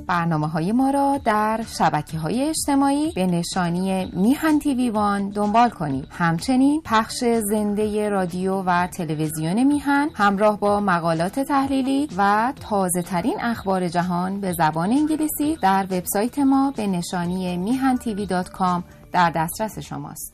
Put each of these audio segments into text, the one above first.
برنامه‌های ما را در شبکه‌های اجتماعی به نشانی میهن تیوی وان دنبال کنید. همچنین پخش زنده رادیو و تلویزیون میهن همراه با مقالات تحلیلی و تازه‌ترین اخبار جهان به زبان انگلیسی در وبسایت ما به نشانی mihantv.com در دسترس شماست.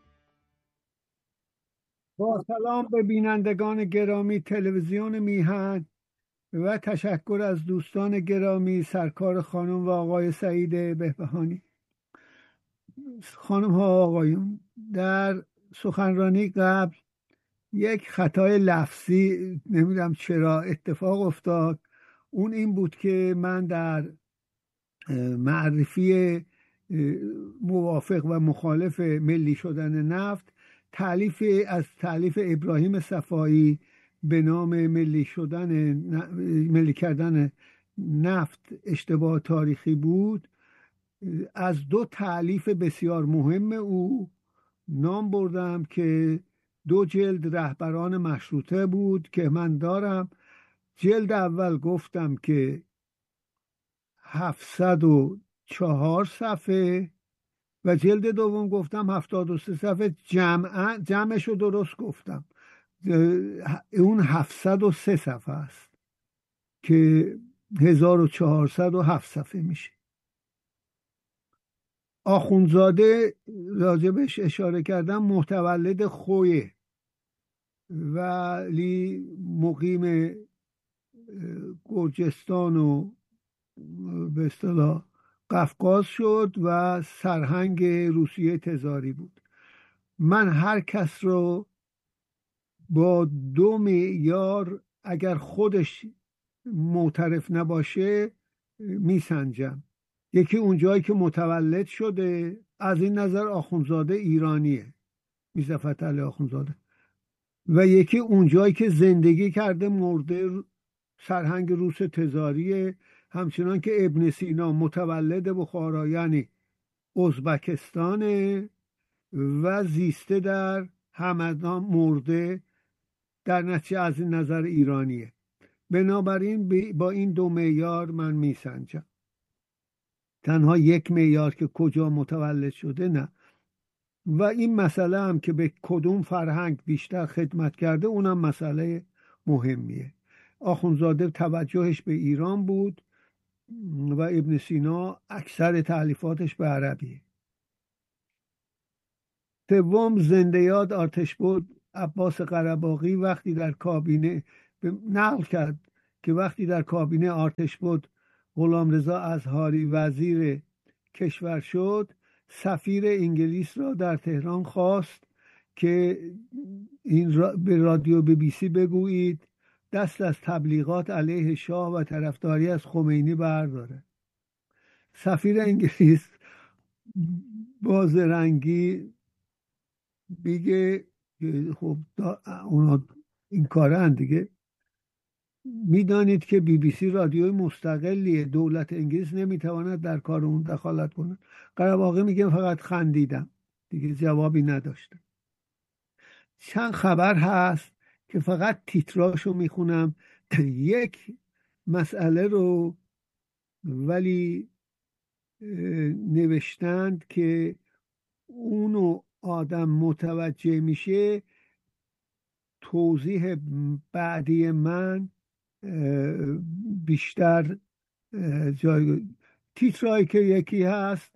با سلام به بینندگان گرامی تلویزیون میهن و تشکر از دوستان گرامی سرکار خانم و آقای سعید بهبهانی. خانم ها آقایون، در سخنرانی قبل یک خطای لفظی نمیدونم چرا اتفاق افتاد. اون این بود که من در معرفی موافق و مخالف ملی شدن نفت از تالیف ابراهیم صفایی به نام ملی کردن نفت اشتباه تاریخی بود. از دو تالیف بسیار مهم او نام بردم که 2 جلد رهبران مشروطه بود که من دارم. جلد اول گفتم که 704 صفحه و جلد دوم گفتم 73 صفحه. جمعش رو درست گفتم، اون 703 صفحه است که 1407 صفحه میشه. آخوندزاده راجبش اشاره کردم، متولد خویه ولی مقیم گرجستان و به اصطلاح قفقاز شد و سرهنگ روسیه تزاری بود. من هر کس رو با 2 معیار اگر خودش معترف نباشه میسنجم. یکی اونجایی که متولد شده، از این نظر آخوندزاده ایرانیه، میرزا فتحعلی آخوندزاده، و یکی اونجایی که زندگی کرده، مرده، سرهنگ روس تزاریه. همچنان که ابن سینا متولد بخارا یعنی ازبکستانه و زیسته در همدان، مرده، در نتیجه از این نظر ایرانیه. بنابراین با این 2 معیار من میسنجم. تنها یک معیار که کجا متولد شده نه. و این مسئله هم که به کدوم فرهنگ بیشتر خدمت کرده اونم مسئله مهمیه. آخوندزاده توجهش به ایران بود و ابن سینا اکثر تألیفاتش به عربیه. سوم، زنده یاد آرتشبد عباس قره‌باغی وقتی در کابینه نقل کرد که وقتی در کابینه آرتشبد غلامرضا اظهاری وزیر کشور شد، سفیر انگلیس را در تهران خواست که به رادیو BBC بگویید دست از تبلیغات علیه شاه و طرفداری از خمینی برداره. سفیر انگلیس با زرنگی میگه خب اونا این کارن دیگه، میدانید که BBC رادیوی مستقلیه، دولت انگلیس نمیتواند در کار اون دخالت کنه. قره‌باغی میگه فقط خندیدم، دیگه جوابی نداشتم. چند خبر هست که فقط تیتراشو میخونم. یک مسئله رو ولی نوشتند که اونو آدم متوجه میشه. توضیح بعدی من بیشتر جای تیترایی که یکی هست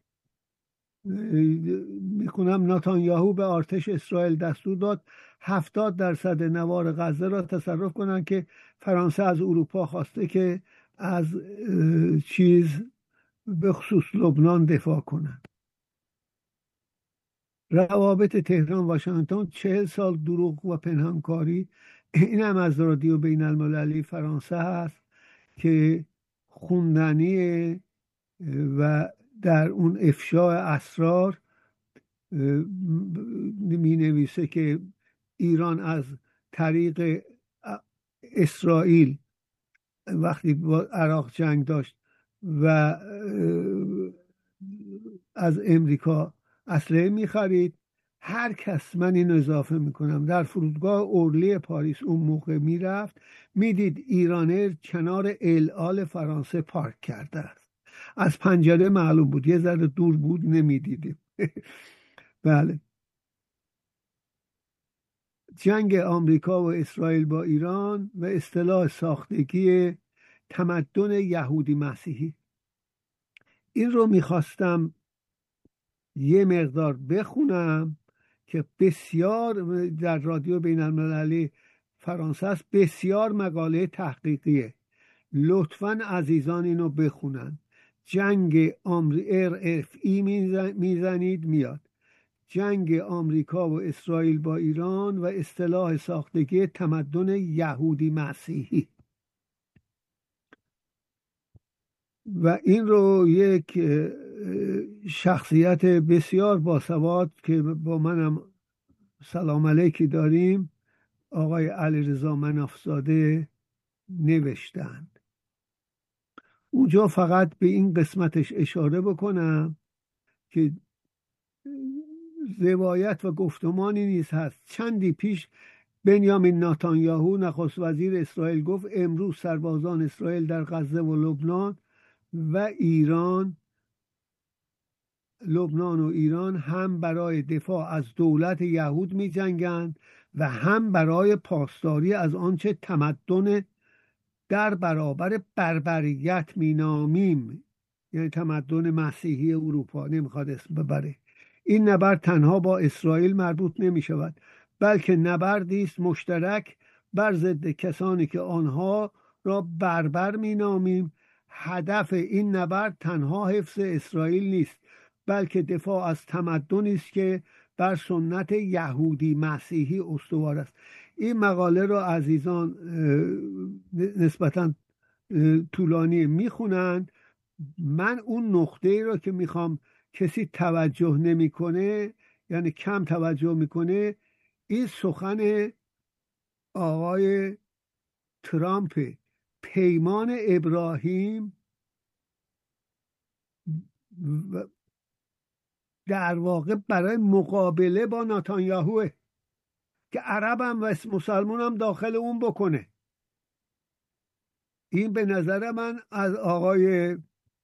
میخونم: نتانیاهو به ارتش اسرائیل دستور داد 70% نوار غزه را تصرف کنند که فرانسه از اروپا خواسته که از به خصوص لبنان دفاع کنند. روابط تهران واشنگتن 40 سال دروغ و پنهانکاری. این هم از رادیو بین المللی فرانسه هست که خوندنیه و در اون افشاء اسرار می نویسه که ایران از طریق اسرائیل وقتی با عراق جنگ داشت و از امریکا اسلحه می خرید. هر کس، من این اضافه میکنم، در فرودگاه اورلی پاریس اون موقع میرفت میدید ایرانر کنار العال فرانسه پارک کرده است. از پنجره معلوم بود، یه ذره دور بود نمیدیدیم. بله. جنگ آمریکا و اسرائیل با ایران و اصطلاح ساختگی تمدن یهودی مسیحی، این رو میخواستم یه مقدار بخونم که بسیار در رادیو بین المللی فرانسه است، بسیار مقاله تحقیقیه، لطفاً عزیزان اینو بخونن. جنگ RFE میزنید میاد، جنگ آمریکا و اسرائیل با ایران و اصطلاح ساختگی تمدن یهودی مسیحی، و این رو یک شخصیت بسیار باسواد که با منم سلام علیکی داریم، آقای علیرضا منافزاده نوشتند. اونجا فقط به این قسمتش اشاره بکنم که روایت و گفتمانی نیز هست. چندی پیش بنیامین نتانیاهو نخست وزیر اسرائیل گفت امروز سربازان اسرائیل در غزه و لبنان و ایران هم برای دفاع از دولت یهود می جنگند و هم برای پاسداری از آنچه تمدن در برابر بربریت می نامیم، یعنی تمدن مسیحی اروپا، نمیخواد اسم ببره. این نبرد تنها با اسرائیل مربوط نمی شود، بلکه نبردی است مشترک بر ضد کسانی که آنها را بربر می نامیم. هدف این نبرد تنها حفظ اسرائیل نیست، بلکه دفاع از تمدنی است که بر سنت یهودی مسیحی استوار است. این مقاله را عزیزان نسبتاً طولانی میخونند. من اون نقطه‌ای را که میخوام کسی توجه نمیکنه، یعنی کم توجه میکنه، این سخن آقای ترامپ، پیمان ابراهیم در واقع برای مقابله با نتانیاهوه که عربم و مسلمانم داخل اون بکنه. این به نظر من از آقای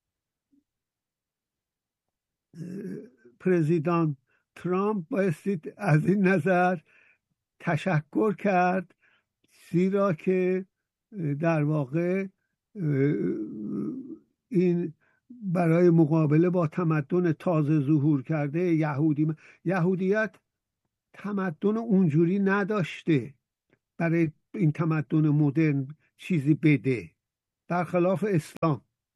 پرزیدنت ترامپ بایستی از این نظر تشکر کرد، زیرا که در واقع این برای مقابله با تمدن تازه ظهور کرده یهودیت تمدن اونجوری نداشته برای این تمدن مدرن چیزی بده، برخلاف اسلام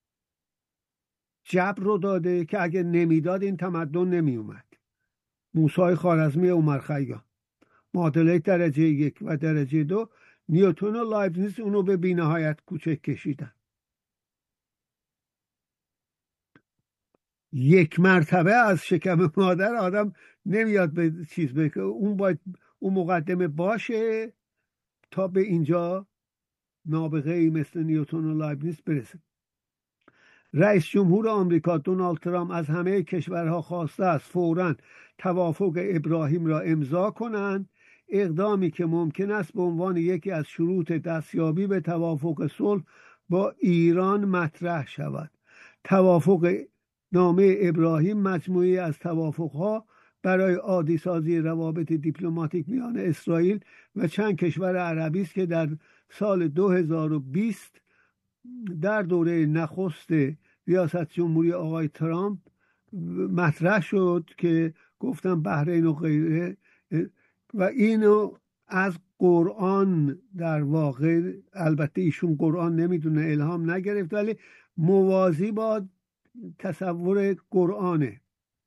جبر رو داده که اگه نمیداد این تمدن نمی اومد. موسی خوارزمی عمر خیام، معادله درجه 1 و درجه 2، نیوتن و لایبنیز اونو به بی‌نهایت کوچک کشیدن. یک مرتبه از شکم مادر آدم نمیاد به چیز بکنه، اون باید اون مقدمه باشه تا به اینجا نابغه ای مثل نیوتن و لایبنیز برسه. رئیس جمهور آمریکا دونالد ترامپ از همه کشورها خواسته است فوراً توافق ابراهیم را امضا کنند، اقدامی که ممکن است به عنوان یکی از شروط دستیابی به توافق صلح با ایران مطرح شود. توافق نامه ابراهیم مجموعی از توافقها برای عادی سازی روابط دیپلماتیک میان اسرائیل و چند کشور عربی است که در سال 2020 در دوره نخست ریاست جمهوری آقای ترامپ مطرح شد که گفتم بحرین و غیره، و اینو از قرآن در واقع، البته ایشون قرآن نمیدونه، الهام نگرفت، ولی موازی با تصور قرآنه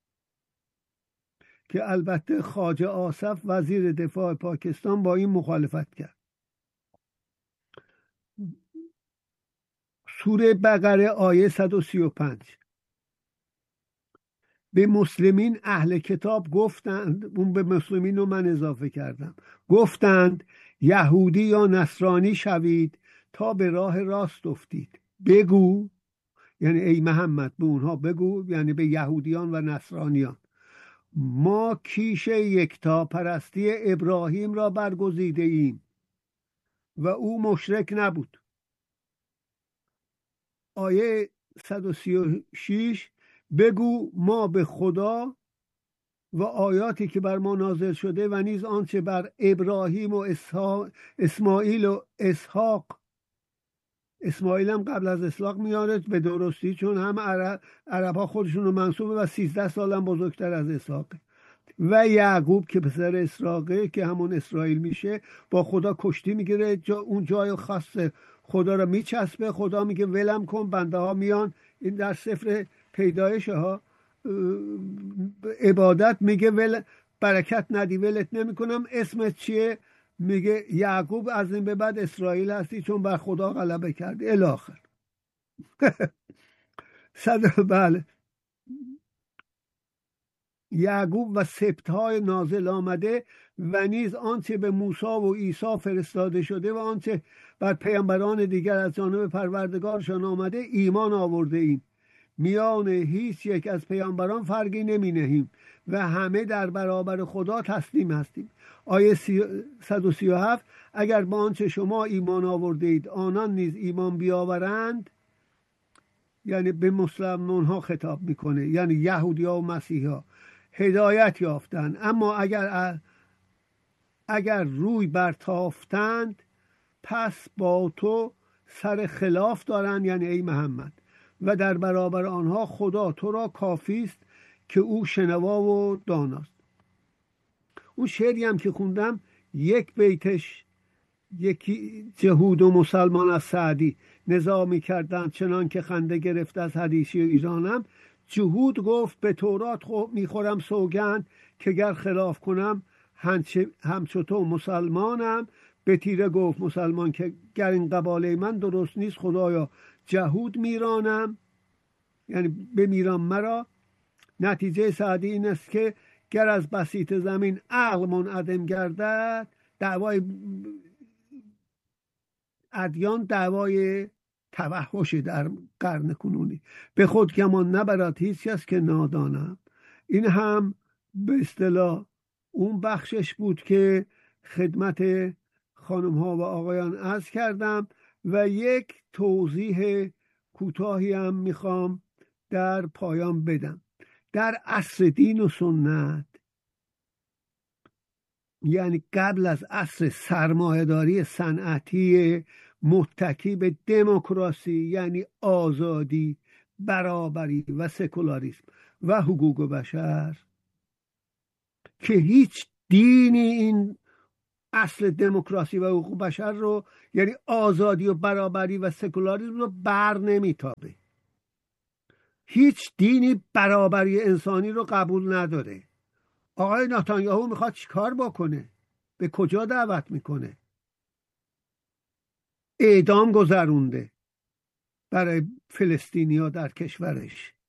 که البته خواجه آصف وزیر دفاع پاکستان با این مخالفت کرد. سوره بقره آیه 135: به مسلمین اهل کتاب گفتند، اون به مسلمین رو من اضافه کردم، گفتند یهودی یا نصرانی شوید تا به راه راست افتید. بگو، یعنی ای محمد به اونها بگو، یعنی به یهودیان و نصرانیان، ما کیش یکتا پرستی ابراهیم را برگزیده ایم و او مشرک نبود. آیه 136 بگو ما به خدا و آیاتی که بر ما نازل شده و نیز آنچه بر ابراهیم و اسماعیل و اسحاق، اسماعیل هم قبل از اسحاق میاره به درستی، چون هم عرب ها خودشون رو منصوبه و 13 سال هم بزرگتر از اسحاقه، و یعقوب که پسر اسراقه که همون اسرائیل میشه، با خدا کشتی میگیره، اون جای خاص خدا رو میچسبه، خدا میگه ولم کن، بنده ها میان. این در سفر پیدایش ها عبادت میگه برکت ندی ولت نمیکنم، اسمت چیه؟ میگه یعقوب، از این به بعد اسرائیل هستی چون بر خدا غلبه کردی الاخر. بله، یعقوب و سبطهای نازل آمده و نیز آنچه به موسی و عیسی فرستاده شده و آنچه بر پیامبران دیگر از جانب پروردگارشان آمده ایمان آورده ایم. میان هیچ یک از پیامبران فرقی نمی نهیم و همه در برابر خدا تسلیم هستیم. آیه 137 اگر با آنچه شما ایمان آورده اید آنان نیز ایمان بیاورند، یعنی به مسلمان ها خطاب میکنه، یعنی یهودی ها و مسیحی ها هدایت یافتند، اما اگر روی برتافتند پس با تو سر خلاف دارند، یعنی ای محمد، و در برابر آنها خدا تو را کافی است که او شنوا و داناست. اون شعری هم که خوندم یک بیتش یکی جهود و مسلمان از سعدی نظامی کردن چنان که خنده گرفت از حدیثی ایرانم. جهود گفت به تورات میخورم سوگند که گر خلاف کنم همچو تو مسلمانم. به تیره گفت مسلمان که گر این قباله من درست نیست خدایا جهود میرانم، یعنی بمیرم مرا. نتیجه سعدی این است که گر از بسیط زمین عقل منعدم گردد، دعوای ادیان دعوای توحش در قرن کنونی، به خود گمان نبرد هیچ کس که نادانم. این هم به اصطلاح اون بخشش بود که خدمت خانم ها و آقایان عرض کردم و یک توضیح کوتاهی هم میخوام در پایان بدم. در عصر دین و سنت، یعنی قبل از عصر سرمایه‌داری صنعتی متکی به دموکراسی، یعنی آزادی، برابری و سکولاریسم و حقوق بشر، که هیچ دینی این اصل دموکراسی و حقوق بشر رو، یعنی آزادی و برابری و سکولاریسم رو بر نمیتابه. هیچ دینی برابری انسانی رو قبول نداره. آقای نتانیاهو میخواد چیکار بکنه؟ به کجا دعوت میکنه؟ اعدام گذرونده برای فلسطینیا در کشورش.